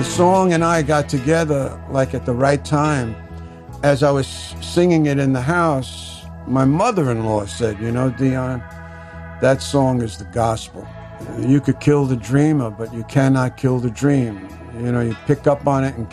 song and I got together like at the right time. As I was singing it in the house, my mother-in-law said, you know, Dion, that song is the gospel. You could kill the dreamer, but you cannot kill the dream. You know, you pick up on it and